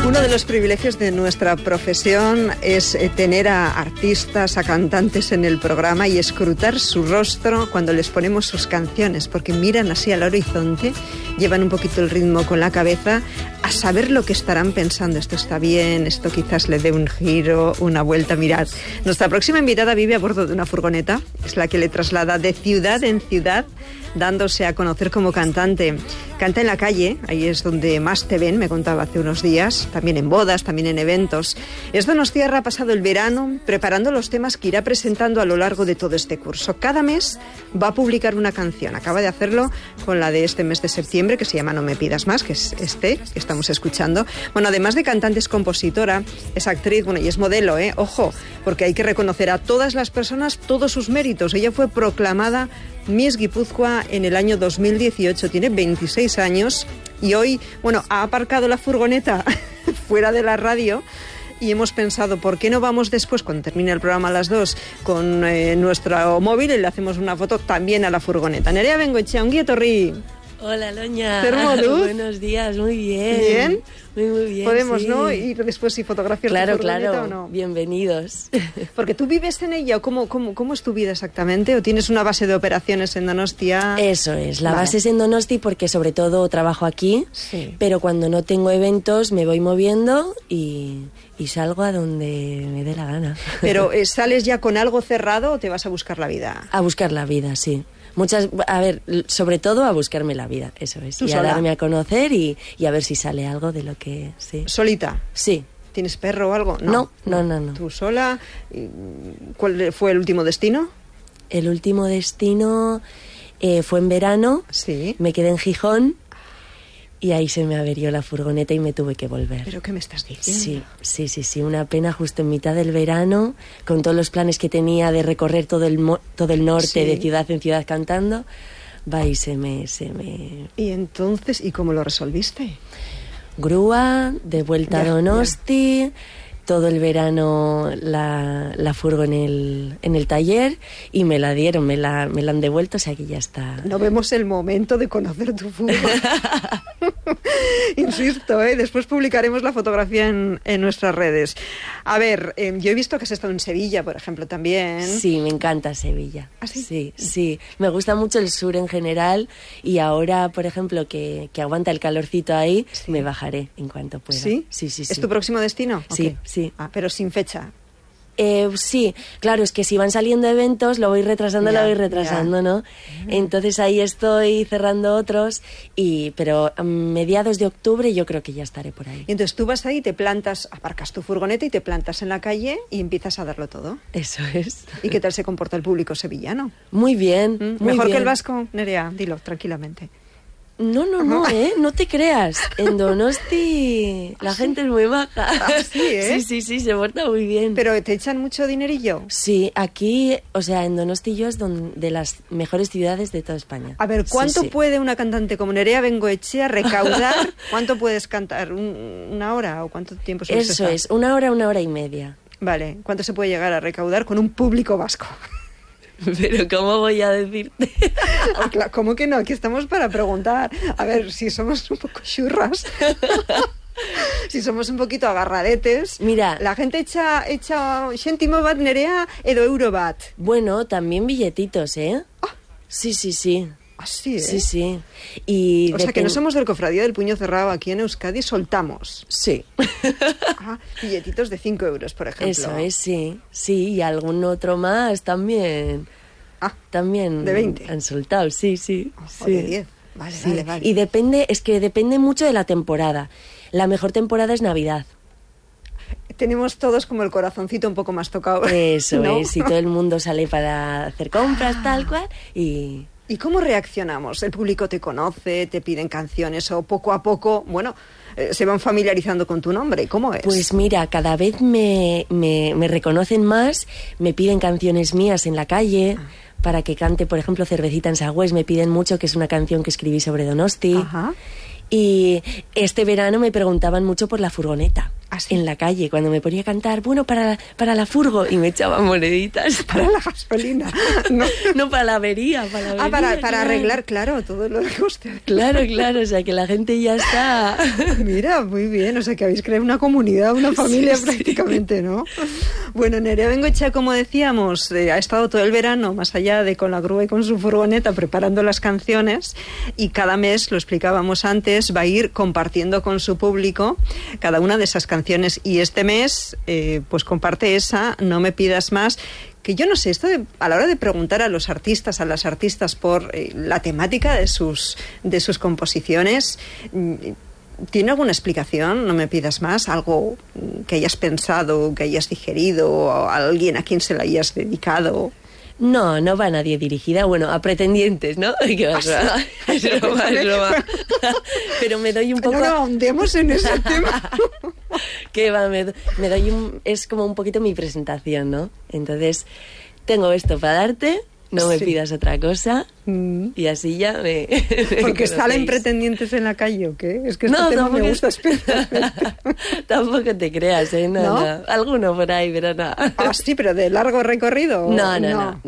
Uno de los privilegios de nuestra profesión es tener a artistas, a cantantes en el programa y escrutar su rostro cuando les ponemos sus canciones, porque miran así al horizonte, llevan un poquito el ritmo con la cabeza, a saber lo que estarán pensando. Esto está bien, esto quizás le dé un giro, una vuelta. Mirad, nuestra próxima invitada vive a bordo de una furgoneta, es la que le traslada de ciudad en ciudad, dándose a conocer como cantante. Canta en la calle, ahí es donde más te ven, me contaba hace unos días, también en bodas, también en eventos. Es donostiarra, ha pasado el verano preparando los temas que irá presentando a lo largo de todo este curso. Cada mes va a publicar una canción, acaba de hacerlo con la de este mes de septiembre, que se llama No me pidas más, que es que estamos escuchando. Bueno, además de cantante, es compositora, es actriz, bueno, y es modelo, ojo, porque hay que reconocer a todas las personas todos sus méritos. Ella fue proclamada Miss Guipúzcoa en el año 2018, tiene 26 años y hoy, bueno, ha aparcado la furgoneta fuera de la radio y hemos pensado, ¿por qué no vamos después, cuando termine el programa a las 2, con nuestro móvil y le hacemos una foto también a la furgoneta? Nerea Bengoechea, ongi etorri. Hola, Loña. Buenos días, muy bien. ¿Bien? Muy bien, podemos, sí. ¿no? Ir después y fotografiar claro, tu furgoneta, claro. ¿o no? Bienvenidos. Porque tú vives en ella, ¿cómo es tu vida exactamente? ¿O tienes una base de operaciones en Donostia? Eso es, la base es en Donosti porque sobre todo trabajo aquí, sí. Pero cuando no tengo eventos me voy moviendo y salgo a donde me dé la gana. ¿Pero sales ya con algo cerrado o te vas a buscar la vida? A buscar la vida, sí. Sobre todo a buscarme la vida, eso es. Y sola? A darme a conocer y a ver si sale algo de lo que... Sí. ¿Solita? Sí. ¿Tienes perro o algo? No. ¿Tú sola? ¿Cuál fue el último destino? El último destino fue en verano. Sí. Me quedé en Gijón y ahí se me averió la furgoneta y me tuve que volver. ¿Pero qué me estás diciendo? Sí. Una pena justo en mitad del verano, con todos los planes que tenía de recorrer todo el norte, sí, de ciudad en ciudad cantando. Va y se me... ¿Y entonces, y cómo lo resolviste? Grúa, de vuelta a Donosti, todo el verano la furgo en el taller y me la dieron, me la han devuelto, o sea que ya está. No vemos el momento de conocer tu furgo. Insisto, después publicaremos la fotografía en nuestras redes. A ver, yo he visto que has estado en Sevilla, por ejemplo, también. Sí, me encanta Sevilla. ¿Ah, sí? Sí. Me gusta mucho el sur en general y ahora, por ejemplo, que aguanta el calorcito ahí, sí, me bajaré en cuanto pueda. ¿Sí? Sí. ¿Es tu próximo destino? Sí, sí. Ah, pero sin fecha. Sí, claro, es que si van saliendo eventos lo voy retrasando, ¿no? Entonces ahí estoy cerrando otros, pero a mediados de octubre yo creo que ya estaré por ahí. Y entonces tú vas ahí, te plantas, aparcas tu furgoneta y te plantas en la calle y empiezas a darlo todo. Eso es. ¿Y qué tal se comporta el público sevillano? Muy bien, muy ¿Mejor bien. que el vasco, Nerea? Dilo, tranquilamente. No, no te creas. En Donosti la gente es muy maja. Sí, se porta muy bien. ¿Pero te echan mucho dinerillo? Sí, aquí, o sea, en Donosti es de las mejores ciudades de toda España. A ver, ¿cuánto puede una cantante como Nerea Bengoechea recaudar? ¿Cuánto puedes cantar? ¿Una hora o cuánto tiempo sueles estar? Eso es, una hora y media. Vale, ¿cuánto se puede llegar a recaudar con un público vasco? Pero ¿cómo voy a decirte? ¿Cómo que no? Aquí estamos para preguntar. A ver, si somos un poco churras, si somos un poquito agarradetes. Mira, la gente echa céntimo bat, Nerea, edo euro bat. Bueno, también billetitos, ¿eh? Ah. Sí. Así, ¿eh? Sí. Y o sea, que no somos del Cofradía del Puño Cerrado, aquí en Euskadi soltamos. Sí. Billetitos de 5 euros, por ejemplo. Eso es, sí. Sí, y algún otro más también. También de 20. Han soltado, sí. O de 10. Vale. Y depende mucho de la temporada. La mejor temporada es Navidad. Tenemos todos como el corazoncito un poco más tocado. Eso, ¿no? es, y todo el mundo sale para hacer compras, tal cual, ¿Y cómo reaccionamos? ¿El público te conoce, te piden canciones o poco a poco, se van familiarizando con tu nombre? ¿Cómo es? Pues mira, cada vez me reconocen más, me piden canciones mías en la calle para que cante, por ejemplo, Cervecita en Sagüés, me piden mucho, que es una canción que escribí sobre Donosti. Ajá. Y este verano me preguntaban mucho por la furgoneta. ¿Ah, sí? En la calle, cuando me ponía a cantar, bueno, para la furgo, y me echaban moneditas. Para la gasolina. No, para la avería. Para claro. arreglar, claro, todo lo que usted... Claro, o sea, que la gente ya está... Mira, muy bien, o sea, que habéis creado una comunidad, una familia sí, prácticamente, ¿no? Bueno, Nerea Bengoechea, como decíamos, ha estado todo el verano, más allá de con la grúa y con su furgoneta, preparando las canciones, y cada mes, lo explicábamos antes, va a ir compartiendo con su público cada una de esas canciones. Y este mes, pues comparte esa, No me pidas más, que yo no sé, a la hora de preguntar a los artistas, a las artistas por la temática de sus composiciones, ¿tiene alguna explicación? No me pidas más, algo que hayas pensado, que hayas digerido, a alguien a quien se la hayas dedicado. No va a nadie dirigida, bueno, a pretendientes, ¿no? Es broma. Pero me doy un poco... No ahondemos en ese tema. Que va, me doy es como un poquito mi presentación, ¿no? Entonces, tengo esto para darte, no me pidas otra cosa, y así ya me Porque salen pretendientes en la calle, ¿o qué? Es que este tema me gusta especialmente. Tampoco te creas, ¿eh? No. Alguno por ahí, pero no. Ah, sí, pero de largo recorrido. No.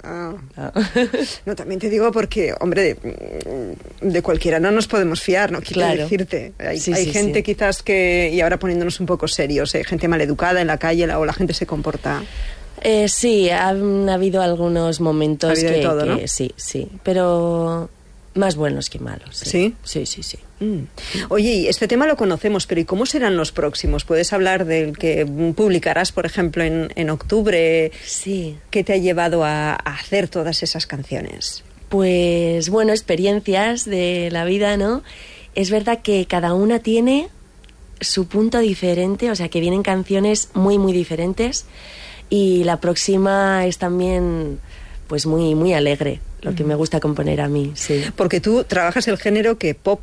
No, también te digo porque, hombre, de cualquiera no nos podemos fiar, no quiero decirte. Hay gente quizás que, y ahora poniéndonos un poco serios, gente maleducada en la calle o la gente se comporta... Sí, han habido algunos momentos que, todo, ¿no? Sí, pero más buenos que malos. ¿Sí? Sí. Oye, y este tema lo conocemos, pero ¿y cómo serán los próximos? ¿Puedes hablar del que publicarás, por ejemplo, en octubre? Sí. ¿Qué te ha llevado a hacer todas esas canciones? Pues, bueno, experiencias de la vida, ¿no? Es verdad que cada una tiene su punto diferente, o sea, que vienen canciones muy, muy diferentes. Y la próxima es también, pues, muy, muy alegre, lo que me gusta componer a mí, sí. Porque tú trabajas el género que pop,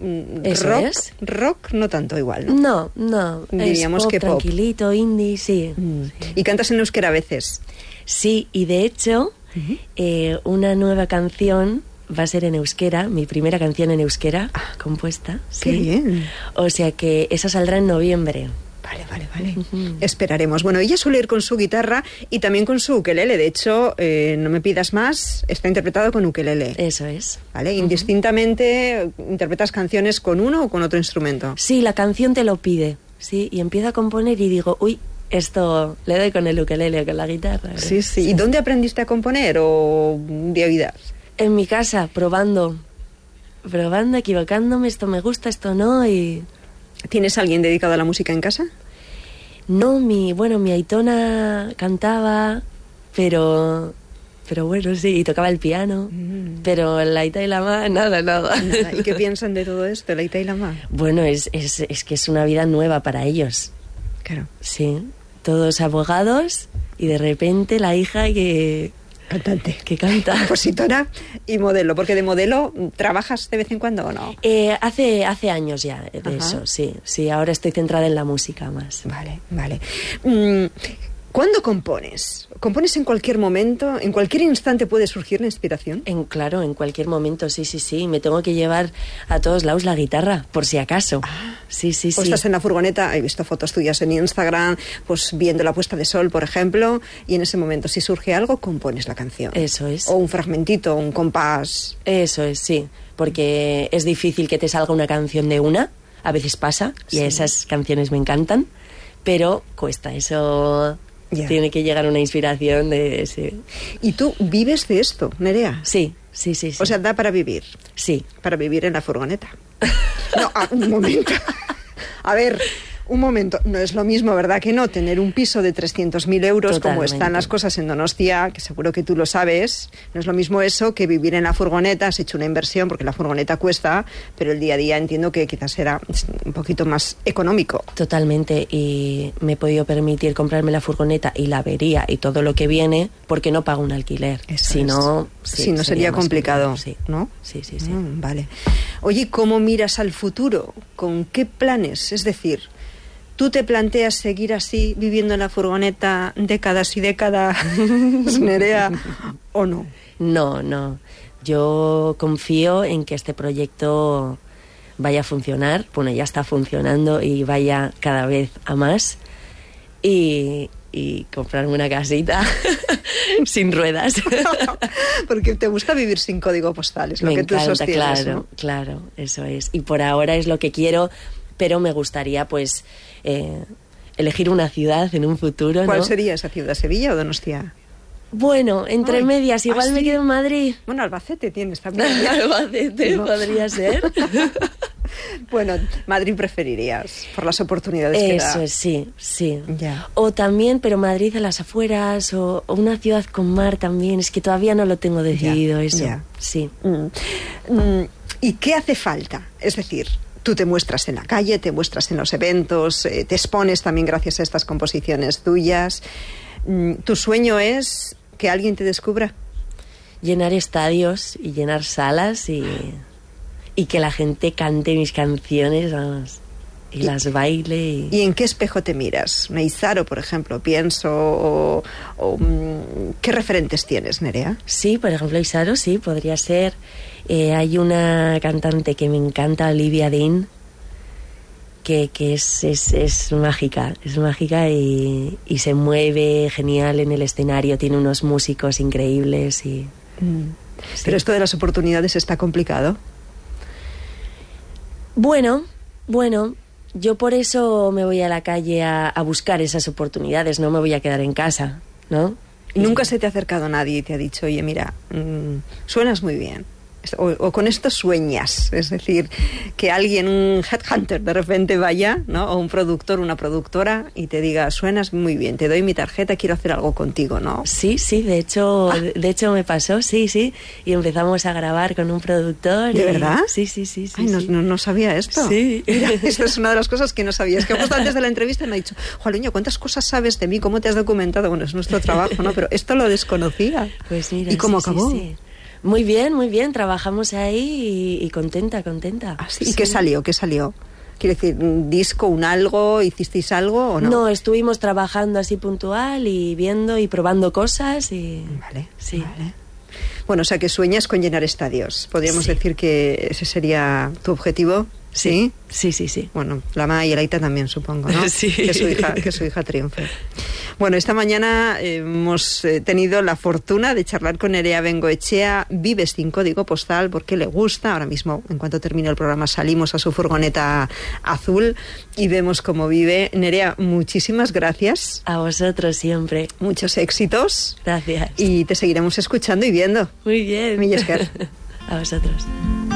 rock no tanto igual, ¿no? No. Diríamos es pop, que pop. Tranquilito, indie, sí. ¿Y cantas en euskera a veces? Sí, y de hecho, una nueva canción va a ser en euskera, mi primera canción en euskera compuesta. ¡Qué bien! O sea que esa saldrá en noviembre. Vale. Esperaremos. Bueno, ella suele ir con su guitarra y también con su ukelele. De hecho, No me pidas más está interpretado con ukelele. Eso es. ¿Vale? Indistintamente, ¿interpretas canciones con uno o con otro instrumento? Sí, la canción te lo pide. Sí, y empiezo a componer y digo, uy, esto le doy con el ukelele o con la guitarra. Sí. ¿Y dónde aprendiste a componer o de oídas? En mi casa, probando, equivocándome, esto me gusta, esto no, y... ¿Tienes alguien dedicado a la música en casa? No, mi Aitona cantaba, pero bueno, sí, y tocaba el piano, pero la Ita y la Ma, nada. ¿Y qué piensan de todo esto, la Ita y la Ma? Bueno, es que es una vida nueva para ellos. Claro. Sí, todos abogados y de repente la hija Cantante. Que canta. Compositora y modelo. Porque de modelo, ¿trabajas de vez en cuando o no? Hace años ya de eso, sí. Sí, ahora estoy centrada en la música más. Vale. ¿Cuándo compones? ¿Compones en cualquier momento? ¿En cualquier instante puede surgir la inspiración? Claro, en cualquier momento, sí. Me tengo que llevar a todos lados la guitarra, por si acaso. Sí. O estás en la furgoneta, he visto fotos tuyas en Instagram, pues viendo la puesta de sol, por ejemplo, y en ese momento, si surge algo, compones la canción. Eso es. O un fragmentito, un compás. Eso es, sí. Porque es difícil que te salga una canción de una, a veces pasa, y esas canciones me encantan, pero cuesta eso... Yeah. Tiene que llegar una inspiración de... Sí. ¿Y tú vives de esto, Nerea? Sí. O sea, da para vivir. Sí. Para vivir en la furgoneta. No, un momento. A ver, un momento. No es lo mismo, ¿verdad que no? Tener un piso de 300.000 euros, totalmente, como están las cosas en Donostia, que seguro que tú lo sabes. No es lo mismo eso que vivir en la furgoneta. Has hecho una inversión porque la furgoneta cuesta, pero el día a día entiendo que quizás será un poquito más económico. Totalmente. Y me he podido permitir comprarme la furgoneta y la avería y todo lo que viene porque no pago un alquiler. Si no sería complicado, sí. ¿no? Sí. Vale. Oye, ¿cómo miras al futuro? ¿Con qué planes? Es decir... ¿Tú te planteas seguir así, viviendo en la furgoneta décadas y décadas, Nerea, o no? No. Yo confío en que este proyecto vaya a funcionar. Bueno, ya está funcionando y vaya cada vez a más. Y comprarme una casita sin ruedas. Porque te gusta vivir sin código postal, es lo que tú sostienes, claro, ¿no? Claro, eso es. Y por ahora es lo que quiero, pero me gustaría, pues, elegir una ciudad en un futuro, ¿Cuál ¿no? sería esa ciudad? ¿Sevilla o Donostia? Bueno, entre medias, igual me quedo en Madrid. Bueno, Albacete tienes también. Albacete, ¿no? Podría ser. Bueno, Madrid preferirías por las oportunidades que da. Eso es, sí. Ya. O también, pero Madrid a las afueras, o una ciudad con mar también. Es que todavía no lo tengo decidido, eso. Ya. Sí. ¿Y qué hace falta? Es decir, tú te muestras en la calle, te muestras en los eventos, te expones también gracias a estas composiciones tuyas. ¿Tu sueño es que alguien te descubra? Llenar estadios y llenar salas y que la gente cante mis canciones, vamos, y las baile. ¿Y en qué espejo te miras? Meizaro, por ejemplo, pienso, ¿qué referentes tienes, Nerea? Sí, por ejemplo, Isaro, sí, podría ser. Hay una cantante que me encanta, Olivia Dean, que es mágica, y se mueve genial en el escenario, tiene unos músicos increíbles y... Sí. Pero esto de las oportunidades está complicado. Bueno, yo por eso me voy a la calle a buscar esas oportunidades, no me voy a quedar en casa, ¿no? ¿Nunca se te ha acercado nadie y te ha dicho, oye, mira, suenas muy bien? O con esto sueñas, es decir, que alguien, un headhunter, de repente vaya, ¿no? O un productor, una productora, y te diga, suenas muy bien, te doy mi tarjeta, quiero hacer algo contigo, ¿no? Sí, de hecho me pasó, sí, y empezamos a grabar con un productor. ¿De verdad? Sí. Ay, no sabía esto. Sí. Mira, esta es una de las cosas que no sabía. Es que justo antes de la entrevista me ha dicho, Jualuño, ¿cuántas cosas sabes de mí? ¿Cómo te has documentado? Bueno, es nuestro trabajo, ¿no? Pero esto lo desconocía. Pues mira, ¿y cómo acabó? Sí. Muy bien, trabajamos ahí y contenta. ¿Ah, sí? ¿Y qué salió? Quiere decir, ¿un disco, un algo? ¿Hicisteis algo o no? No, estuvimos trabajando así puntual y viendo y probando cosas y... Vale, sí. Vale. Bueno, o sea que sueñas con llenar estadios. ¿Podríamos decir que ese sería tu objetivo? ¿Sí? Sí. Bueno, la Ma y el Aita también, supongo, ¿no? Sí. Que su hija triunfe. Bueno, esta mañana hemos tenido la fortuna de charlar con Nerea Bengoechea. Vive sin código postal porque le gusta. Ahora mismo, en cuanto termine el programa, salimos a su furgoneta azul y vemos cómo vive. Nerea, muchísimas gracias. A vosotros siempre. Muchos éxitos. Gracias. Y te seguiremos escuchando y viendo. Muy bien. Mil esker. A vosotros.